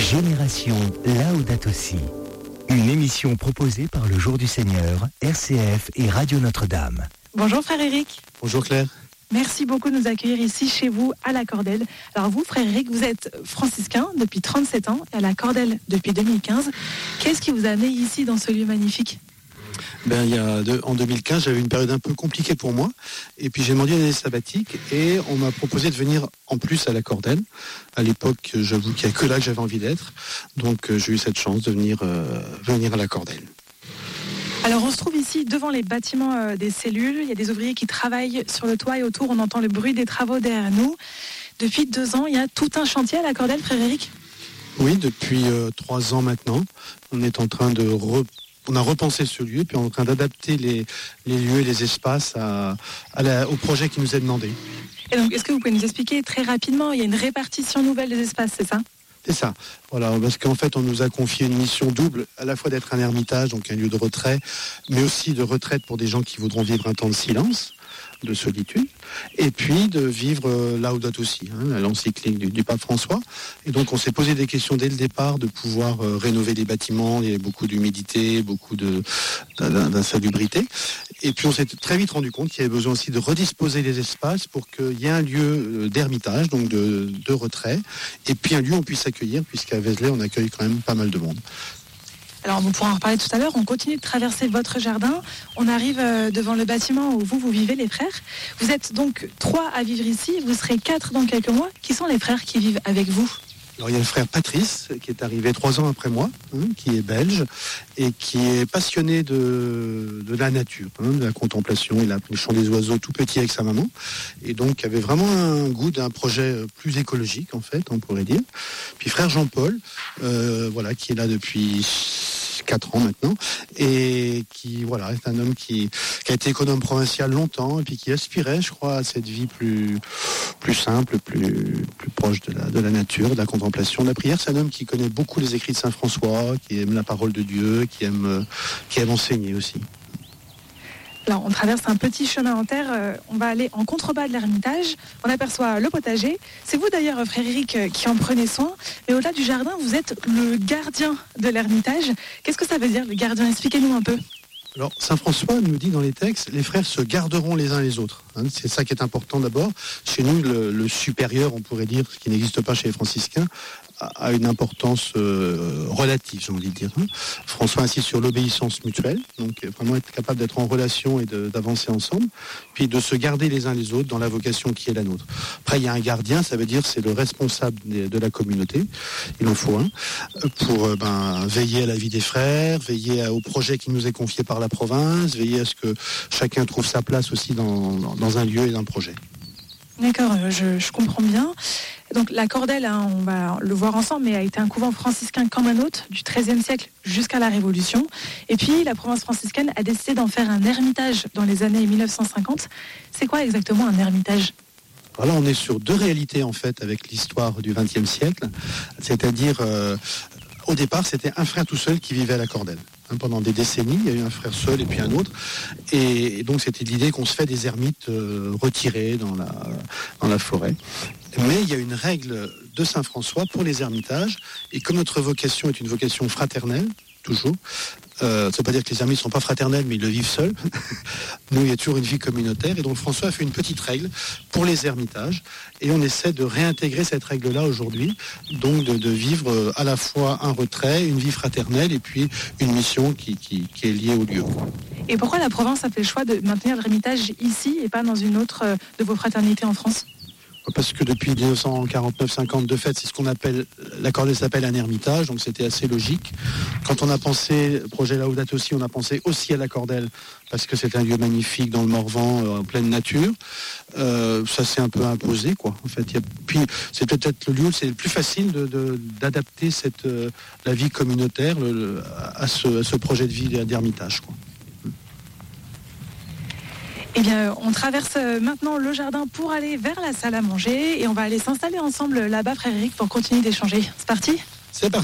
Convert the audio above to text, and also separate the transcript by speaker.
Speaker 1: Génération Laudato Si. Une émission proposée par le Jour du Seigneur, RCF et Radio Notre-Dame.
Speaker 2: Bonjour frère Éric.
Speaker 3: Bonjour Claire.
Speaker 2: Merci beaucoup de nous accueillir ici chez vous à la Cordelle. Alors vous, frère Éric, vous êtes franciscain depuis 37 ans et à la Cordelle depuis 2015. Qu'est-ce qui vous a amené ici dans ce lieu magnifique ?
Speaker 3: En 2015, j'avais une période un peu compliquée pour moi. Et puis j'ai demandé une année sabbatique et on m'a proposé de venir en plus à la Cordelle. À l'époque, j'avoue qu'il n'y a que là que j'avais envie d'être. Donc j'ai eu cette chance de venir à la Cordelle.
Speaker 2: Alors on se trouve ici devant les bâtiments des cellules. Il y a des ouvriers qui travaillent sur le toit et autour. On entend le bruit des travaux derrière nous. Depuis 2 ans, il y a tout un chantier à la Cordelle, frère Éric ?
Speaker 3: Oui, depuis 3 ans maintenant. On est en train de On a repensé ce lieu, puis on est en train d'adapter les lieux et les espaces au projet qui nous est demandé.
Speaker 2: Et donc, est-ce que vous pouvez nous expliquer très rapidement, il y a une répartition nouvelle des espaces, c'est ça ?
Speaker 3: C'est ça. Voilà, parce qu'en fait, on nous a confié une mission double, à la fois d'être un ermitage, donc un lieu de retrait, mais aussi de retraite pour des gens qui voudront vivre un temps de silence, de solitude, et puis de vivre Laudato Si, l'encyclique du pape François. Et donc on s'est posé des questions dès le départ de pouvoir rénover les bâtiments. Il y avait beaucoup d'humidité, beaucoup d'insalubrité. Et puis on s'est très vite rendu compte qu'il y avait besoin aussi de redisposer les espaces pour qu'il y ait un lieu d'ermitage, donc de retrait, et puis un lieu où on puisse accueillir, puisqu'à Vézelay on accueille quand même pas mal de monde.
Speaker 2: Alors, on pourra en reparler tout à l'heure. On continue de traverser votre jardin. On arrive devant le bâtiment où vous vivez, les frères. Vous êtes donc 3 à vivre ici. Vous serez 4 dans quelques mois. Qui sont les frères qui vivent avec vous ?
Speaker 3: Alors, il y a le frère Patrice, qui est arrivé 3 ans après moi, qui est belge, et qui est passionné de la nature, de la contemplation. Il a appris le chant des oiseaux tout petit avec sa maman, et donc avait vraiment un goût d'un projet plus écologique, en fait, on pourrait dire. Puis frère Jean-Paul, qui est là depuis 4 ans maintenant, et qui est un homme qui a été économe provincial longtemps, et puis qui aspirait, je crois, à cette vie plus simple, plus proche de la nature, de la contemplation, de la prière. C'est un homme qui connaît beaucoup les écrits de Saint François, qui aime la parole de Dieu, qui aime enseigner aussi.
Speaker 2: Alors, on traverse un petit chemin en terre. On va aller en contrebas de l'ermitage. On aperçoit le potager. C'est vous d'ailleurs, frère Éric, qui en prenez soin. Mais au-delà du jardin, vous êtes le gardien de l'ermitage. Qu'est-ce que ça veut dire, le gardien ? Expliquez-nous un peu.
Speaker 3: Alors, Saint François nous dit dans les textes, les frères se garderont les uns les autres. C'est ça qui est important d'abord. Chez nous, le supérieur, on pourrait dire, ce qui n'existe pas chez les franciscains, a une importance relative, j'ai envie de dire. François insiste sur l'obéissance mutuelle, donc vraiment être capable d'être en relation et d'avancer ensemble, puis de se garder les uns les autres dans la vocation qui est la nôtre. Après, il y a un gardien, ça veut dire c'est le responsable de la communauté, il en faut un, pour veiller à la vie des frères, veiller au projet qui nous est confié par la province, veiller à ce que chacun trouve sa place aussi dans un lieu et dans un projet.
Speaker 2: D'accord, je comprends bien. Donc la Cordelle, on va le voir ensemble, mais a été un couvent franciscain comme un autre, du XIIIe siècle jusqu'à la Révolution. Et puis la province franciscaine a décidé d'en faire un ermitage dans les années 1950. C'est quoi exactement un ermitage ?
Speaker 3: Voilà, on est sur 2 réalités en fait avec l'histoire du XXe siècle. C'est-à-dire, au départ, c'était un frère tout seul qui vivait à la Cordelle. Pendant des décennies, il y a eu un frère seul et puis un autre. Et donc c'était l'idée qu'on se fait des ermites retirés dans la forêt. Mais il y a une règle de Saint François pour les ermitages. Et comme notre vocation est une vocation fraternelle, toujours, ça ne veut pas dire que les ermites ne sont pas fraternels, mais ils le vivent seuls. Nous, il y a toujours une vie communautaire. Et donc François a fait une petite règle pour les ermitages. Et on essaie de réintégrer cette règle-là aujourd'hui. Donc de vivre à la fois un retrait, une vie fraternelle et puis une mission qui est liée au lieu.
Speaker 2: Et pourquoi la province a fait le choix de maintenir l'ermitage ici et pas dans une autre de vos fraternités en France ?
Speaker 3: Parce que depuis 1949-50, de fait, c'est ce qu'on appelle, la Cordelle s'appelle un ermitage, donc c'était assez logique. Quand on a pensé, projet Laudato Si, on a pensé aussi à la Cordelle, parce que c'est un lieu magnifique dans le Morvan, en pleine nature. Ça s'est un peu imposé, quoi. En fait, puis c'est peut-être le lieu où c'est le plus facile d'adapter la vie communautaire à ce projet de vie d'ermitage, quoi.
Speaker 2: Eh bien, on traverse maintenant le jardin pour aller vers la salle à manger et on va aller s'installer ensemble là-bas, frère Éric, pour continuer d'échanger. C'est parti ?
Speaker 3: C'est parti.